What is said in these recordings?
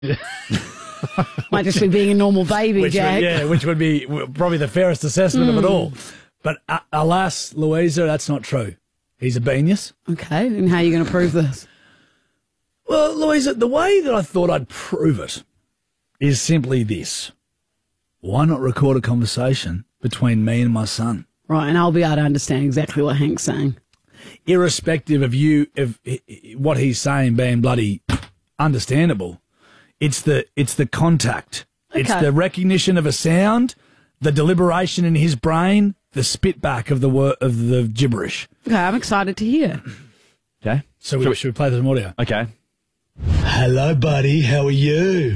Might just be being a normal baby, Jack. Which would be probably the fairest assessment of it all. But alas, Louisa, that's not true. He's a genius. Okay, and how are you going to prove this? Well, Louisa, the way that I thought I'd prove it is simply this. Why not record a conversation between me and my son? Right, and I'll be able to understand exactly what Hank's saying. Irrespective of what he's saying being bloody understandable, it's the contact. Okay. It's the recognition of a sound, the deliberation in his brain, the spit back of the gibberish. Okay, I'm excited to hear. Okay. So should we play some audio? Okay. Hello, buddy. How are you?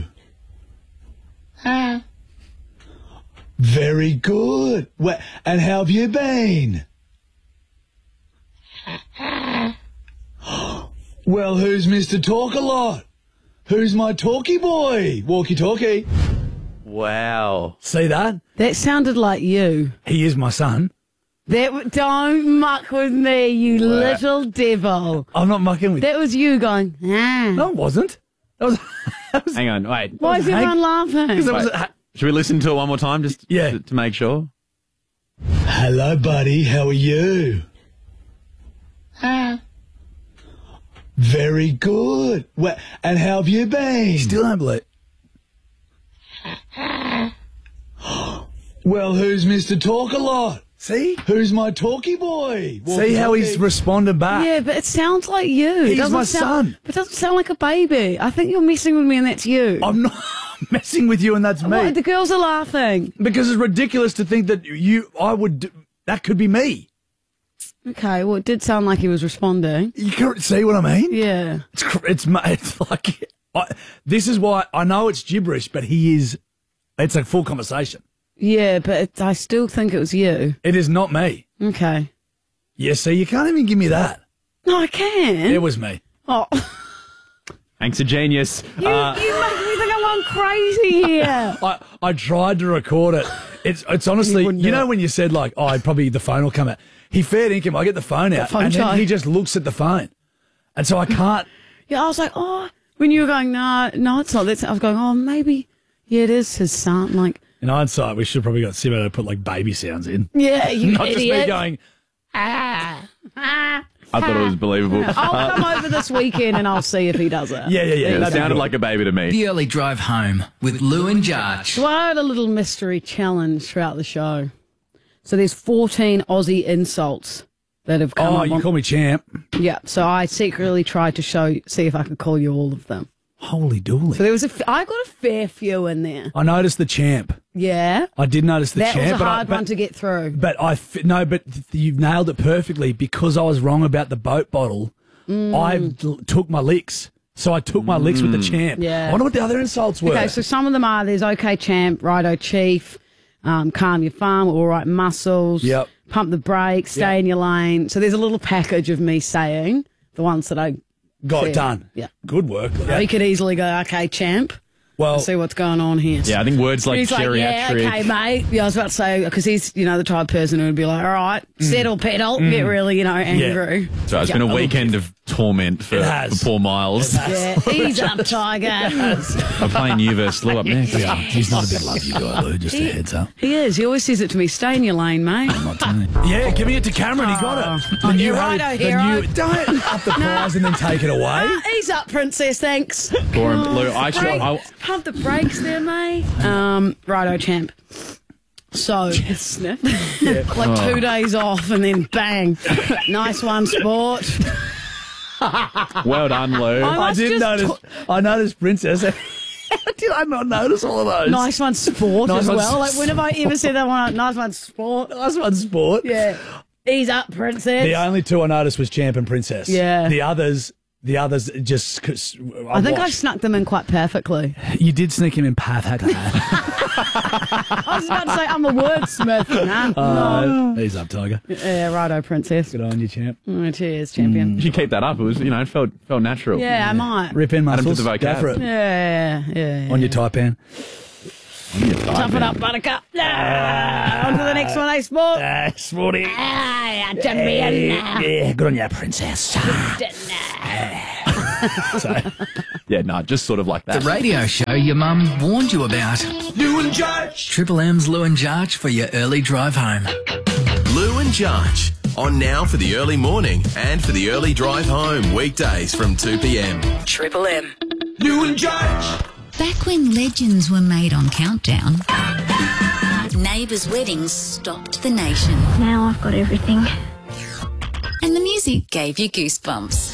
Very good. And how have you been? Well, who's Mr. Talk-a-Lot? Who's my talkie boy? Walkie-talkie. Wow. See that? That sounded like you. He is my son. Don't muck with me, you little devil. I'm not mucking with you. That was you going, No, it wasn't. That was Hang on, wait. Why is everyone laughing? Should we listen to it one more time just to make sure? Hello, buddy. How are you? Very good. And how have you been? Still don't believe. Well, who's Mr. Talk-a-Lot? See? Who's my talkie boy? See how he's responded back? Yeah, but it sounds like you. He's my son. But it doesn't sound like a baby. I think you're messing with me and that's you. I'm not messing with you and that's me. Why, the girls are laughing. Because it's ridiculous to think that that could be me. Okay, well, it did sound like he was responding. You can't see what I mean? Yeah. It's like, this is why I know it's gibberish, but it's a full conversation. Yeah, but I still think it was you. It is not me. Okay. Yeah, see, you can't even give me that. No, I can. It was me. Oh. Hank's a genius. You make me think I'm going crazy here. I tried to record it. It's honestly, you know when you said like, probably the phone will come out. He fair dinkum, I get the phone out and then he just looks at the phone. And so I can't. Yeah, I was like, when you were going, no, it's not that. I was going, maybe, it is his son. Like, in hindsight, we should have probably got Simo to put like baby sounds in. Yeah, you Not idiot. just me going, I thought it was believable. I'll come over this weekend and I'll see if he does it. Yeah. It sounded like a baby to me. The early drive home with Lou and Jarch. So I had a little mystery challenge throughout the show. So there's 14 Aussie insults that have come up. You call me champ. Yeah, so I secretly tried to see if I could call you all of them. Holy dooly. So there was I got a fair few in there. I noticed the champ. Yeah. I did notice the champ. That was a hard one to get through. But you've nailed it perfectly because I was wrong about the boat bottle. I took my licks. So I took my licks with the champ. Yeah. I wonder what the other insults were. Okay, so some of them are, there's okay champ, righto chief, calm your farm, all right muscles, pump the brakes, stay in your lane. So there's a little package of me saying the ones that I got done. Yeah. Good work. Yeah. We could easily go, okay, champ. Well, see what's going on here. Yeah, I think words like geriatric. Yeah, okay, mate. Yeah, I was about to say, because he's, the type of person who would be like, all right, settle, pedal, get really, angry. So it's been a weekend of torment for poor Miles. Yeah, ease up, Tiger. I'm playing you versus Lou up next. Yeah, he's not a big love you guy, Lou, just a heads up. He is. He always says it to me, stay in your lane, mate. I'm not telling you. Yeah, giving it to Cameron, he got it. The new hero. Don't up the prize and then take it away. Ease up, princess, thanks. Poor him, Lou. Pump the brakes there, mate. Righto, champ. So, sniff. Like 2 days off and then bang. Nice one, sport. Well done, Lou. I noticed Princess. How did I not notice all of those? Nice one, sport as well. Like, when have I ever said that one? Nice one, sport. Nice one, sport. Yeah. Ease up, princess. The only two I noticed was champ and princess. Yeah. The others just. I think I snuck them in quite perfectly. You did sneak him in perfectly. I was about to say I'm a wordsmith. Ease up, Tiger. Yeah, righto, princess. Good on you, champ. Cheers, champion. You should keep that up. It was, it felt natural. Yeah, I might. Rip in muscles. Go for it. Yeah. On your Taipan. Tough it up, buttercup. On to the next one, sport. Sporty. Champion. Yeah, good on you, princess. So, yeah, no, just sort of like that. The radio show your mum warned you about. Lou and Jarch. Triple M's Lou and Jarch for your early drive home. Lou and Jarch. On now for the early morning and for the early drive home. Weekdays from 2 p.m. Triple M. Lou and Jarch. Back when legends were made on Countdown, neighbours' weddings stopped the nation. Now I've got everything. And the music gave you goosebumps.